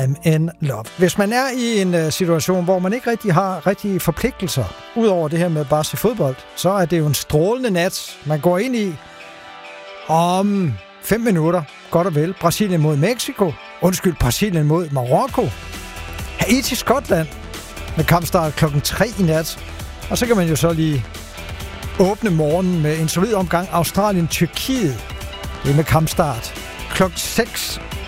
I'm in love. Hvis man er i en situation, hvor man ikke rigtig har rigtige forpligtelser, udover det her med bare at se fodbold, så er det jo en strålende nat, man går ind i om 5 minutter, godt og vel. Brasilien mod Mexico. Brasilien mod Marokko. Haiti, Skotland. Med kampstart klokken 3 i nat. Og så kan man jo så lige åbne morgenen med en solid omgang Australien, Tyrkiet. Det er med kampstart klokken 6